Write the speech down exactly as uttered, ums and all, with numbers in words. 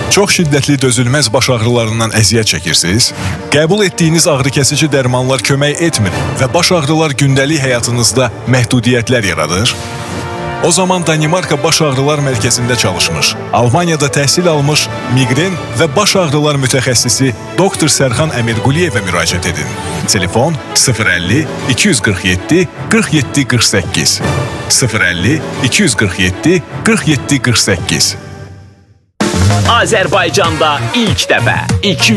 Çox şiddətli dözülməz baş ağrılarından əziyyət çəkirsiniz? Qəbul etdiyiniz ağrıkəsici dərmanlar kömək etmir və baş ağrılar gündəlik həyatınızda məhdudiyyətlər yaradır? O zaman Danimarka Baş Ağrılar Mərkəzində çalışmış, Almaniyada təhsil almış miqren və baş ağrılar mütəxəssisi doktor Sərxan Əmirquliyevə müraciət edin. Telefon sıfır əlli iki yüz qırx yeddi qırx yeddi qırx səkkiz sıfır əlli iki yüz qırx yeddi qırx yeddi qırx səkkiz. Azərbaycanda ilk dəfə iki